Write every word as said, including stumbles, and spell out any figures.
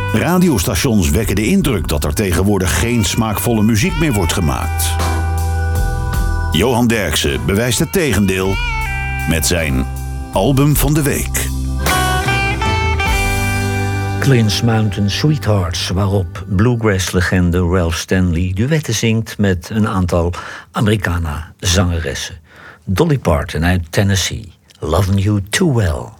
Radiostations wekken de indruk dat er tegenwoordig geen smaakvolle muziek meer wordt gemaakt. Johan Derksen bewijst het tegendeel met zijn album van de week. Clint's Mountain Sweethearts, waarop bluegrass-legende Ralph Stanley duetten zingt met een aantal Americana zangeressen. Dolly Parton uit Tennessee, Loving You Too Well.